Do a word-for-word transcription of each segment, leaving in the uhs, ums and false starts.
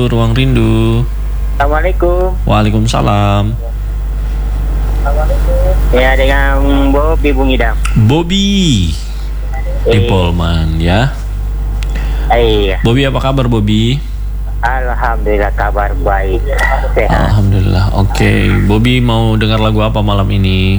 Halo, Ruang Rindu. Assalamualaikum. Waalaikumsalam. Ya, dengan Bobby Bung Idam. Bobby di Polman ya. Iya. Bobby, apa kabar Bobby? Alhamdulillah, kabar baik. Sehat. Alhamdulillah. Oke, okay. Bobby mau dengar lagu apa malam ini?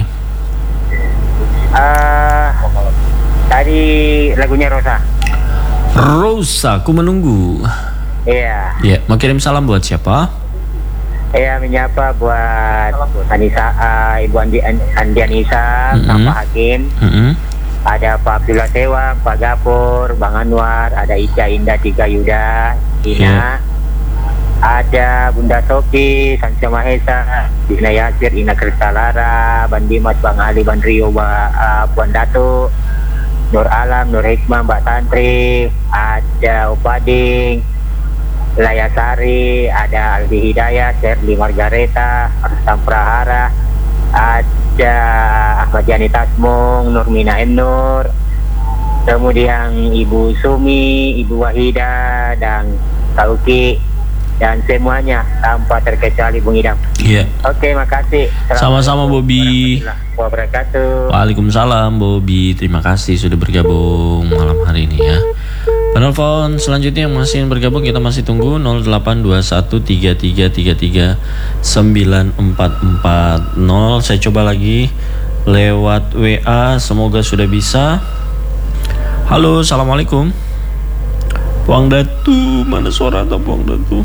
Uh, tadi lagunya Rosa. Rosa, ku menunggu. Iya. Iya, mau kirim salam buat siapa? Iya, menyapa buat Anissa, uh, Ibu Andi, Andi Anissa, mm-hmm. Pak Hakim. Mm-hmm. Ada Pak Abdullah Sewang, Pak Gapur, Bang Anwar, ada Ica Indah, Tiga Yuda, Ina. Yeah. Ada Bunda Sofi, Sansia Mahesa, Dina Yasir, Ina Kristalara, Bang Dimas, Bang Ali, Bang Rio, Bang uh, Puan Datuk, Nur Alam, Nur Hikmah, Mbak Tantri, ada Upading, Layasari, ada Aldi Hidayat, Serli Margareta, Rustam Prahara, ada Ahmad Yani Tasmung, Nurmina M. Nur, kemudian Ibu Sumi, Ibu Wahida, dan Tauki, dan semuanya tanpa terkecuali Bung Idam. Iya. Oke, makasih. Sama-sama Bobby. Wabarakatuh. Waalaikumsalam Bobby. Terima kasih sudah bergabung malam hari ini ya. Penelpon selanjutnya yang masih bergabung kita masih tunggu nol delapan dua satu tiga tiga tiga tiga sembilan empat empat nol. Saya coba lagi lewat W A, semoga sudah bisa. Halo, assalamualaikum. Puang Datu, mana suara atau Puang Datu?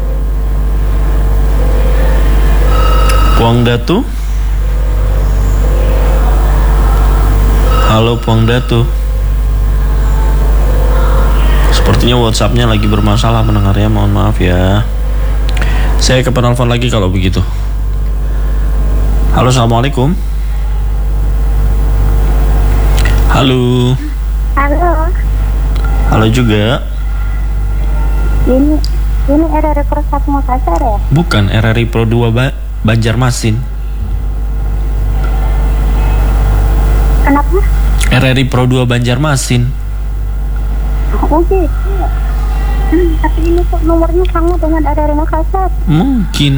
Puang Datu? Halo Puang Datu. Sepertinya WhatsApp-nya lagi bermasalah pendengarnya, mohon maaf ya. Saya ke penelpon lagi kalau begitu. Halo, assalamualaikum. Halo. Halo. Halo juga. Ini ini R R I Pro satu Makassar ya? Bukan, R R I Pro dua ba Banjarmasin. Kenapa? R R I Pro dua Banjarmasin. Oh gitu. Hmm, tapi ini kok nomornya sama dengan R R I Makassar. Mungkin.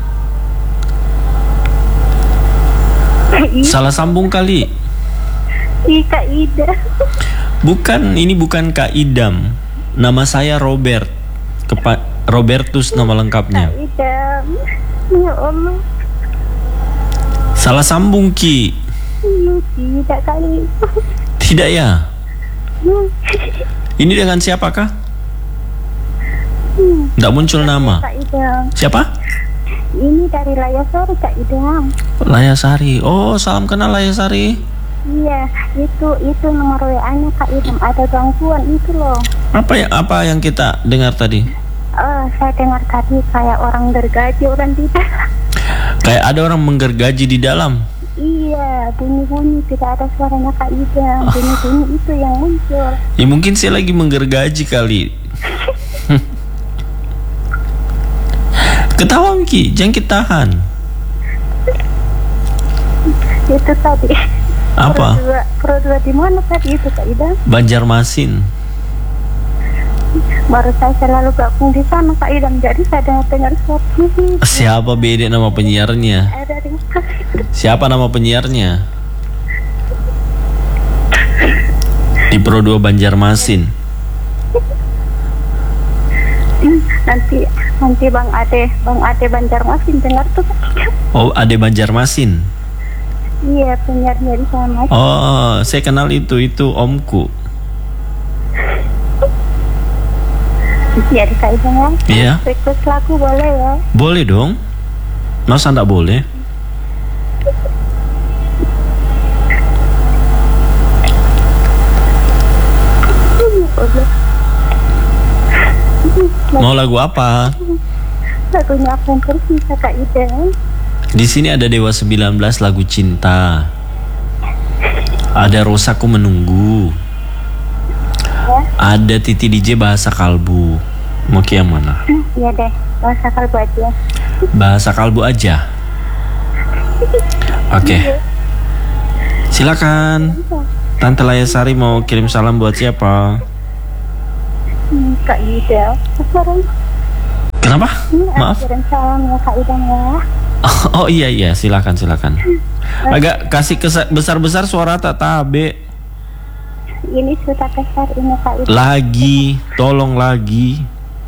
Salah sambung kali. Ih, Kak Ida. Bukan, ini bukan Kak Idam. Nama saya Robert. Kepa Robertus nama lengkapnya. Kak Idam. Ya Allah. Salah sambung Ki. Tidak kali. Tidak ya? Ini dengan siapakah? Tidak muncul nama. Kak Idam. Siapa? Ini dari Layasari, Kak Idam. Layasari. Oh, salam kenal Layasari. Iya, itu itu nomor W A-nya Kak Idam, ada gangguan itu loh. Apa yang apa yang kita dengar tadi? Uh, saya dengar tadi kayak orang gergaji, orang tidak. Kayak ada orang menggergaji di dalam. Iya, bunyi-bunyi tidak ada suaranya Kak Idam. Bunyi-bunyi itu yang muncul. Ya mungkin saya lagi menggergaji kali. Ketawa Ki, jangan kitahan. Itu tadi. Apa? Pro dua, Pro dua di mana tadi itu Kak Idam? Banjarmasin. Baru saya selalu gabung di sana Kak Idam, jadi saya dengar-dengar suara. Siapa beda nama penyiarnya? Ada di Makassar. Siapa nama penyiarnya? Di Pro dua Banjarmasin. Nanti nanti Bang Ade, Bang Ade Banjarmasin dengar tuh. Oh, Ade Banjarmasin. Iya, penyiarnya di sana. Oh, saya kenal itu, itu omku. Iya, di Kak Idam ya. Iya. Request lagu boleh ya? Boleh dong. Masa enggak boleh? Mau lagu apa? Lagunya apa yang tersisa Kak Idam? Di sini ada Dewa sembilan belas lagu cinta. Ada Rosaku menunggu. Ya. Ada Titi D J bahasa kalbu. Mau yang mana? Iya deh, bahasa kalbu aja. Bahasa kalbu aja. Oke. Okay. Silakan. Tante Layasari mau kirim salam buat siapa? Hmm, Kak Ida. Kenapa? Maaf. Kirim salam ya Kak Idan ya. Oh, oh iya iya, silakan silakan. Agak kasih besar-besar suara tak tabe. Ini sudah besar ini Kak Idan. Lagi, tolong lagi.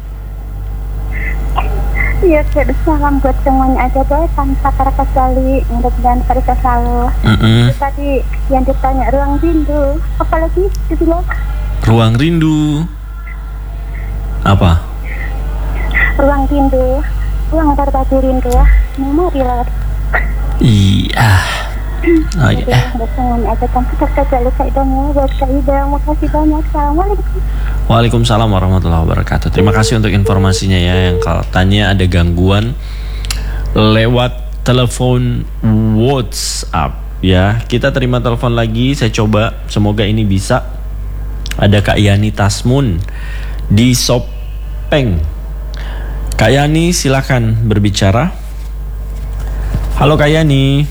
Iya, kirim salam buat semuanya aja deh tanpa terkecuali, mudah-mudahan kerja selalu. Mm -mm. Tadi yang ditanya ruang rindu, apalagi dibilang Ruang rindu. Apa? ruang rindu, ruang berbagi rindu ya, memori lah. Iya. Oh, Jadi iya. buat semuanya aja tanpa terkecuali Kak Idan ya, buat Kak Idan, makasih banyak. Assalamualaikum. Waalaikumsalam warahmatullahi wabarakatuh. Terima kasih untuk informasinya ya. Yang katanya ada gangguan lewat telepon WhatsApp ya. Kita terima telepon lagi. Saya coba, semoga ini bisa. Ada Kak Yani Tasmun di Sopeng. Kak Yani silakan berbicara. Halo Kak Yani.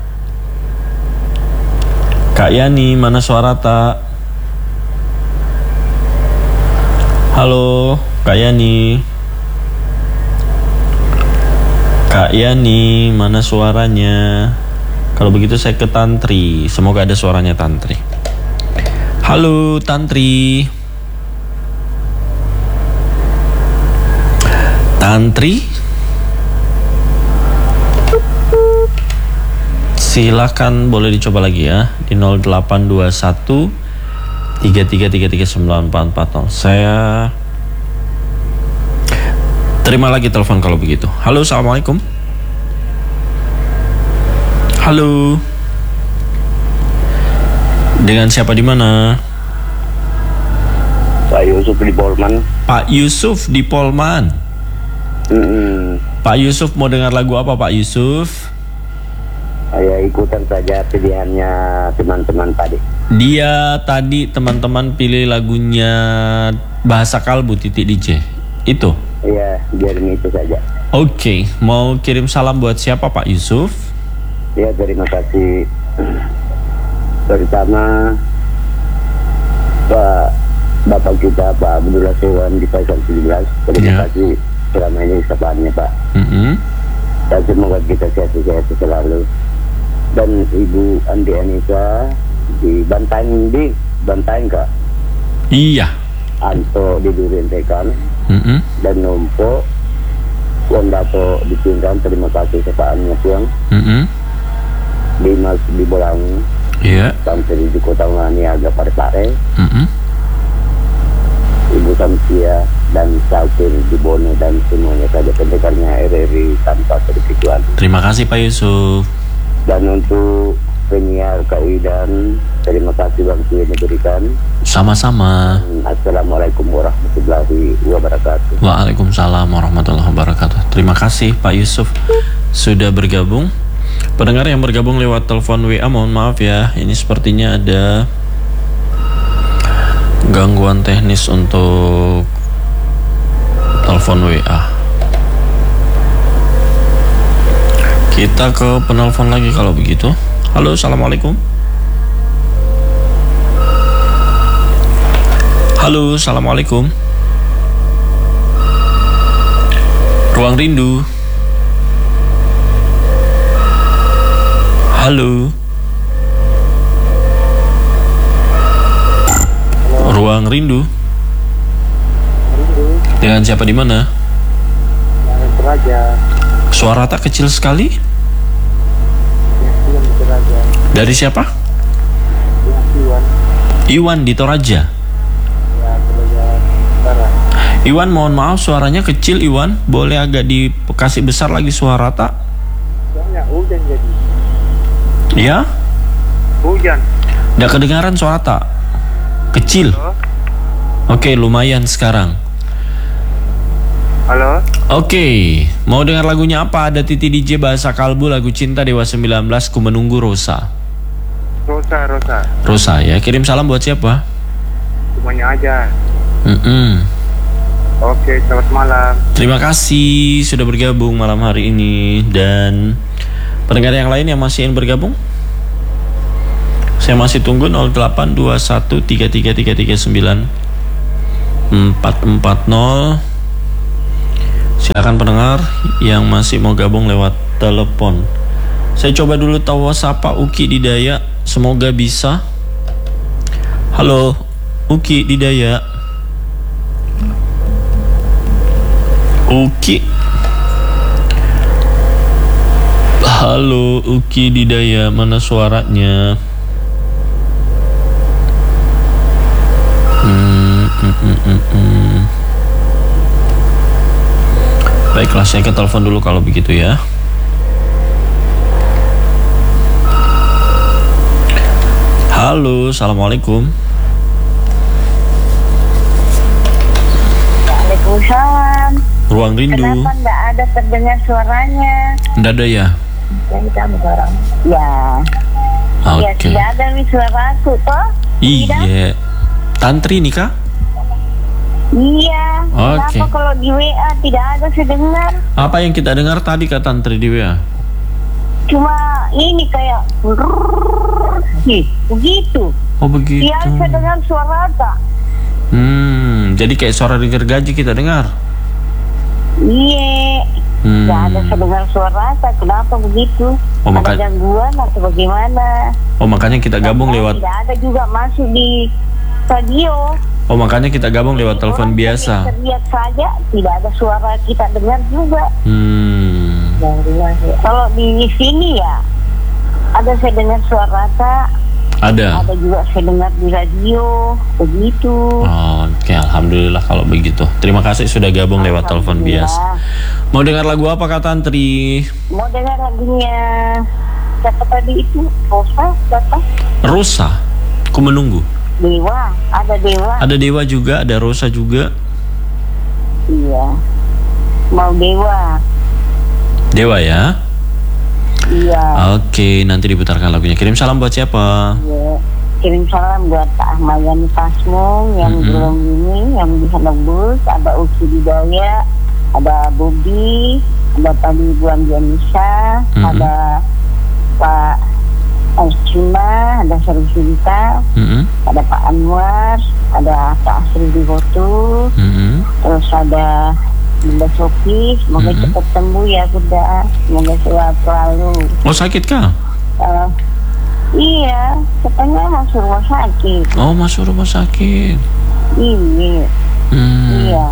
Kak Yani, mana suara tak? Halo, Kak Yani. Kak Yani, mana suaranya? Kalau begitu saya ke Tantri. Semoga ada suaranya Tantri. Halo Tantri. Tantri? Silakan boleh dicoba lagi ya di nol delapan dua satu tiga tiga tiga tiga sembilan empat empat nol. Saya terima lagi telepon kalau begitu. Halo, assalamualaikum. Halo. Dengan siapa di mana? Pak Yusuf di Polman. Pak Yusuf di Polman. Mm-mm. Pak Yusuf mau dengar lagu apa Pak Yusuf? Saya ikutan saja pilihannya teman-teman tadi. Dia tadi teman-teman pilih lagunya Bahasa Kalbu titik D J. Itu? Iya, biarin itu saja. Oke, okay. Mau kirim salam buat siapa Pak Yusuf? Ya, terima kasih. Pertama Pak Bapak kita Pak Abdullah Sewan di Pasar tujuh belas. Terima yeah. kasih selama ini sabarnya Pak. Mm-hmm. Dan semoga kita sehat-sehat selalu. Dan Ibu Andi Anissa di Bantaeng di Bantaeng Kak. Iya. Anto di Durentekan. Mm-hmm. Dan Nompo Wondato di Pinggan. Terima kasih sepaannya puang. Mm-hmm. Dimas di Bolang. Iya. Yeah. Sampai di Kota Niaga Pare-Pare. Mm-hmm. Ibu Samsia dan Salkin di Bono dan semuanya saja pendekarnya R R I tanpa sedikit. Terima kasih Pak Yusuf. Dan untuk penyiar Kak Idan, terima kasih waktu yang diberikan. Sama-sama. Assalamualaikum warahmatullahi wabarakatuh. Waalaikumsalam warahmatullahi wabarakatuh. Terima kasih Pak Yusuf sudah bergabung. Pendengar yang bergabung lewat telepon W A, mohon maaf ya, ini sepertinya ada gangguan teknis untuk telepon W A. Kita ke penelpon lagi kalau begitu. Halo, assalamualaikum. Halo, assalamualaikum. Ruang Rindu. Halo. Ruang Rindu. Dengan siapa di mana? Toraja. Suara tak kecil sekali. Dari siapa? Iwan. Iwan di Toraja. Iwan, mohon maaf suaranya kecil Iwan. Boleh agak dikasih besar lagi suara tak? Soalnya hujan jadi. Ya? Hujan. Nggak kedengaran suara tak? Kecil. Halo? Oke, lumayan sekarang. Halo? Oke, mau dengar lagunya apa? Ada Titi D J Bahasa Kalbu, lagu Cinta Dewa sembilan belas, Ku Menunggu Rosa. Rosa, Rosa. Rosa ya, kirim salam buat siapa? Semuanya aja. Mm-mm. Oke, selamat malam. Terima kasih sudah bergabung malam hari ini. Dan pendengar yang lain yang masih ingin bergabung, saya masih tunggu nol delapan dua satu tiga tiga tiga tiga sembilan empat empat nol. Silakan pendengar yang masih mau gabung lewat telepon. Saya coba dulu tawa sapa Uki di Daya. Semoga bisa. Halo, Uki di Daya. Uki. Halo, Uki di Daya. Mana suaranya? Hmm, hmm, hmm, hmm, hmm. Baiklah, saya ke telepon dulu kalau begitu ya. Halo, assalamualaikum. Waalaikumsalam. Ruang rindu. Kenapa nggak ada terdengar suaranya? Nggak ada ya? Jadi kamu seorang. Ya. Oke. Ya tidak ada nih suara aku toh? Iya. Tantri nih kah? Iya. Oke. Kenapa kalau di W A tidak ada saya dengar? Apa yang kita dengar tadi kata Tantri di W A? Cuma ini kayak nih, begitu. Oh begitu. Iya, saya dengar suara tak? Hmm, jadi kayak suara dengar gaji kita dengar. Iya. Hmm. Tidak ada saya dengar suara tak? Kenapa begitu? Oh, ada maka- gangguan atau bagaimana? Oh makanya kita gabung Karena lewat. Tidak ada juga masuk di radio. Oh makanya kita gabung lewat telepon Orang biasa. teriak saja, tidak ada suara kita dengar juga. Hmm. Kalau di sini ya, ada saya dengar suara tak, Ada. ada juga saya dengar di radio, begitu. Oh, Oke, alhamdulillah kalau begitu. Terima kasih sudah gabung lewat telepon biasa. Mau dengar lagu apa kata Tantri? Mau dengar lagunya siapa tadi itu? Rosa, siapa? Rosa. Aku menunggu. Dewa, ada Dewa. Ada Dewa juga, ada Rosa juga. Iya. Mau Dewa. Dewa ya. Iya. Oke, nanti diputarkan lagunya. Kirim salam buat siapa? Iya. Kirim salam buat Kak Ahmayani Pasmung yang Mm-mm. belum ini, yang bisa nebus. Ada Uki Didaya, ada Bobi, ada tadi Bu Andianisa, Mm-mm. ada Pak Arjuna, ada Seri Sinta, Mm-mm. ada Pak Anwar, ada Pak Asri Divotu, Mm-mm. terus ada Bunda Sofi. Semoga Mm-mm. cepat sembuh ya Bunda, semoga sehat selalu. Oh sakit kah? Eh, iya, katanya masuk rumah sakit. Oh masuk rumah sakit. Iya, Hmm. iya.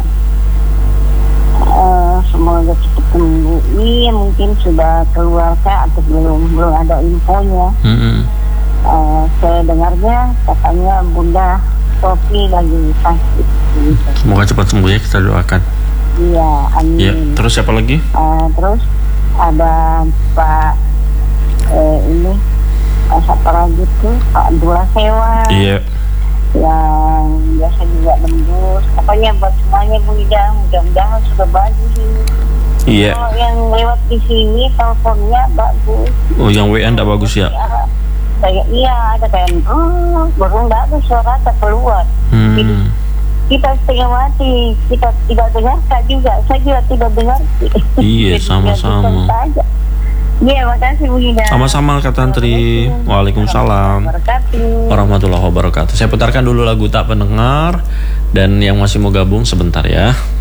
Eh, semoga cepat sembuh. Iya, mungkin sudah keluar kah atau belum belum ada infonya. Mm-mm. Eh, saya dengarnya katanya Bunda Sofi lagi sakit. Gitu. Semoga cepat sembuh ya, kita doakan. Iya, amin. Ya, terus siapa lagi? Eh, terus ada Pak eh, ini Pak siapa lagi tuh Pak Dua Sewa Iya. yang biasa juga nembus. Pokoknya buat semuanya Bu Ida, mudah-mudahan sudah bagus ini. Iya. Kalau yang lewat di sini teleponnya bagus. Oh yang W A nggak bagus ya? Ya, kayak iya ada kayak hmm, baru nggak ada suara tak keluar. Jadi Hmm. kita setengah mati, kita tidak dengar Kak juga, saya juga tidak dengar. Iya, Jadi sama-sama. biar kita saja. Iya, makasih Bu Ida. Sama-sama kata Tantri. Waalaikumsalam Wabarakatuh. warahmatullahi wabarakatuh. Saya putarkan dulu lagu Tak Pendengar. Dan yang masih mau gabung sebentar ya.